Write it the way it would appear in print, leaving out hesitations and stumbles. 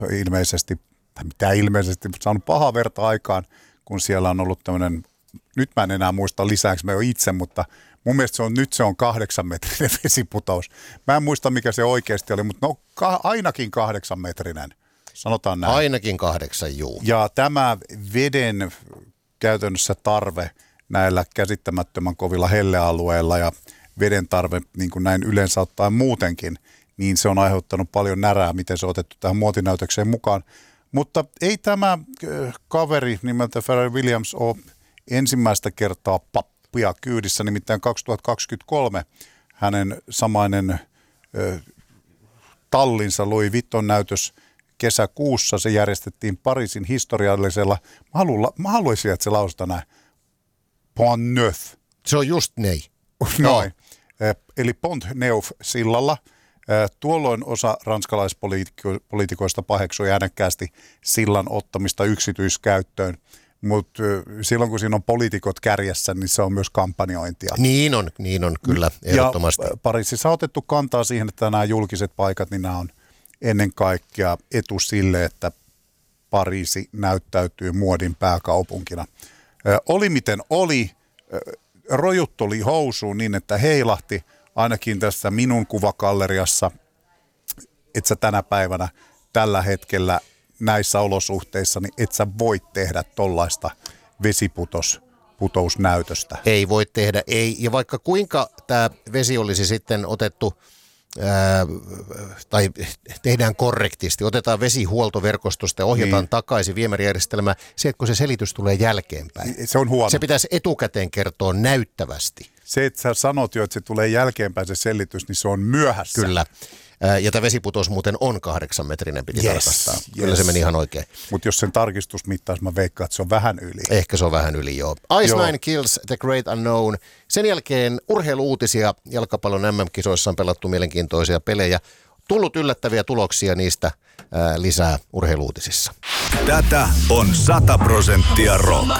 ilmeisesti, tai mitä ilmeisesti, saanut pahaa verta aikaan, kun siellä on ollut tämmöinen, nyt mä en enää muista lisääks mä jo itse, mutta mun mielestä nyt se on 8-metrinen vesiputous. Mä en muista mikä se oikeasti oli, mutta ainakin 8-metrinen, sanotaan näin. Ainakin 8, juu. Ja tämä veden käytännössä tarve näillä käsittämättömän kovilla hellealueilla ja veden tarve niin kuin näin yleensä ottaen muutenkin, niin se on aiheuttanut paljon närää, miten se on otettu tähän muotinäytökseen mukaan. Mutta ei tämä kaveri nimeltä Pharrell Williams ole ensimmäistä kertaa pappia kyydissä, nimittäin 2023 hänen samainen tallinsa Louis Vuitton näytös kesäkuussa. Se järjestettiin Pariisin historiallisella, mä haluaisin, että se lausutaan näin, Pont Neuf. Se on just näin. Noin. Eli Pont Neuf-sillalla. Tuolloin osa ranskalaispoliitikoista paheksui äänekkäästi sillan ottamista yksityiskäyttöön, mutta silloin kun siinä on poliitikot kärjessä, niin se on myös kampanjointia. Niin on kyllä, ehdottomasti. Ja Pariisissa on otettu kantaa siihen, että nämä julkiset paikat, niin nämä on ennen kaikkea etu sille, että Pariisi näyttäytyy muodin pääkaupunkina. Oli miten oli, rojut oli housuun niin, että heilahti ainakin tässä minun kuvakalleriassa, että sä tänä päivänä tällä hetkellä näissä olosuhteissa, niin et sä voi tehdä tollaista vesiputousnäytöstä. Ei voi tehdä, ei. Ja vaikka kuinka tämä vesi olisi sitten otettu tai tehdään korrektisti, otetaan vesihuoltoverkostosta ja ohjataan takaisin viemärijärjestelmään, se, että kun se selitys tulee jälkeenpäin. Se on huono. Se pitäisi etukäteen kertoa näyttävästi. Se, että sä sanot jo, että se tulee jälkeenpäin se selitys, niin se on myöhässä. Kyllä. Ja tämä vesiputous muuten on 8-metrinen, piti tarkastaa. Kyllä se meni ihan oikein. Mutta jos sen tarkistusmittaus, mä veikkaan, että se on vähän yli. Ehkä se on vähän yli, joo. Ice Nine Kills The Great Unknown. Sen jälkeen urheilu-uutisia. Jalkapallon MM-kisoissa on pelattu mielenkiintoisia pelejä. Tullut yllättäviä tuloksia niistä lisää urheilu-uutisissa. Tätä on 100% rock.